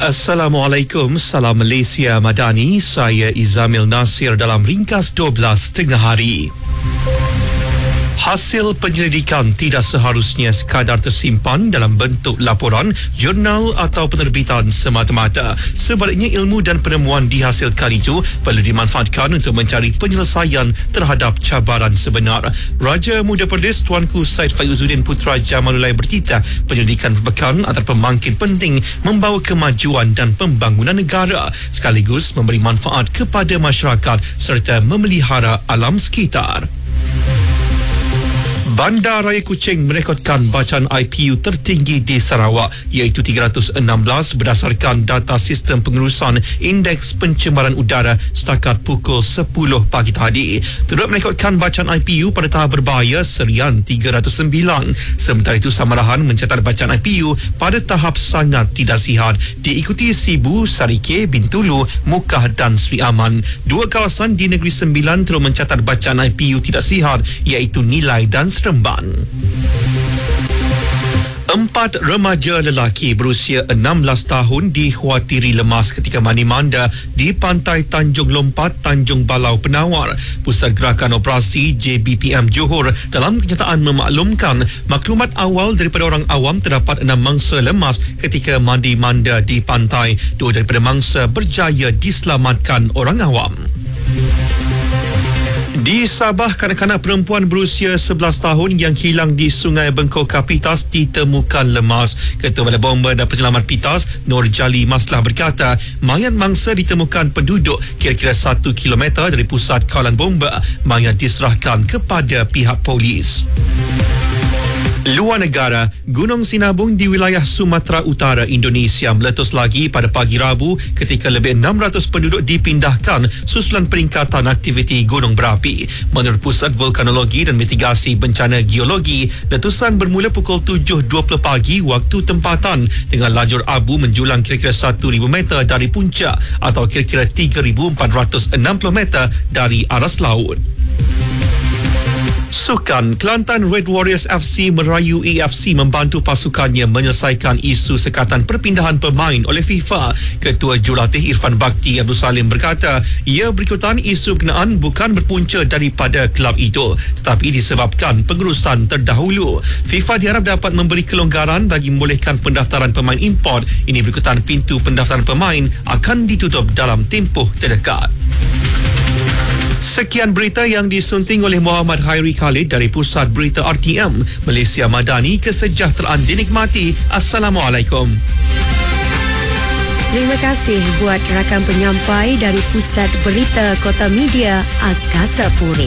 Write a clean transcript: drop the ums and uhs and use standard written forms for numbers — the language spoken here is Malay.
Assalamualaikum, salam Malaysia Madani. Saya Izamil Nasir dalam ringkas 12 tengah hari. Hasil penyelidikan tidak seharusnya sekadar tersimpan dalam bentuk laporan, jurnal atau penerbitan semata-mata. Sebaliknya, ilmu dan penemuan dihasilkan itu perlu dimanfaatkan untuk mencari penyelesaian terhadap cabaran sebenar. Raja Muda Perlis Tuanku Said Faizuddin Putra Jamalullah berkita penyelidikan merupakan antara pemangkin penting membawa kemajuan dan pembangunan negara sekaligus memberi manfaat kepada masyarakat serta memelihara alam sekitar. Bandar Raya Kuching merekodkan bacaan IPU tertinggi di Sarawak iaitu 316 berdasarkan data sistem pengurusan Indeks Pencemaran Udara setakat pukul 10 pagi tadi. Turut merekodkan bacaan IPU pada tahap berbahaya serian 309. Sementara itu, Samarahan mencatat bacaan IPU pada tahap sangat tidak sihat diikuti Sibu, Sarike, Bintulu, Mukah dan Sri Aman. Dua kawasan di Negeri Sembilan turut mencatat bacaan IPU tidak sihat iaitu Nilai dan Seremban. 4 remaja lelaki berusia 16 tahun dikhawatiri lemas ketika mandi-manda di pantai Tanjung Lompat, Tanjung Balau, Penawar. Pusat Gerakan Operasi JBPM Johor dalam kenyataan memaklumkan maklumat awal daripada orang awam terdapat 6 mangsa lemas ketika mandi-manda di pantai. 2 daripada mangsa berjaya diselamatkan orang awam. Di Sabah, kanak-kanak perempuan berusia 11 tahun yang hilang di Sungai Bengkok Kapitas ditemukan lemas. Ketua Balai Bomba dan Penyelamat Pitas, Nur Jali Maslah berkata, mayat mangsa ditemukan penduduk kira-kira 1 kilometer dari pusat kawalan bomba. Mayat diserahkan kepada pihak polis. Luar negara, Gunung Sinabung di wilayah Sumatera Utara, Indonesia meletus lagi pada pagi Rabu ketika lebih 600 penduduk dipindahkan susulan peningkatan aktiviti gunung berapi. Menurut Pusat Vulkanologi dan Mitigasi Bencana Geologi, letusan bermula pukul 7.20 pagi waktu tempatan dengan lajur abu menjulang kira-kira 1,000 meter dari puncak atau kira-kira 3,460 meter dari aras laut. Sukan, Kelantan Red Warriors FC merayu AFC membantu pasukannya menyelesaikan isu sekatan perpindahan pemain oleh FIFA. Ketua Jurulatih Irfan Bakti Abdul Salim berkata, ia berikutan isu berkenaan bukan berpunca daripada kelab itu tetapi disebabkan pengurusan terdahulu. FIFA diharap dapat memberi kelonggaran bagi membolehkan pendaftaran pemain import. Ini berikutan pintu pendaftaran pemain akan ditutup dalam tempoh terdekat. Sekian berita yang disunting oleh Muhammad Khairi Khalid dari Pusat Berita RTM. Malaysia Madani, kesejahteraan dinikmati. Assalamualaikum. Terima kasih buat rakan penyampai dari Pusat Berita Kota Media Angkasa Puri.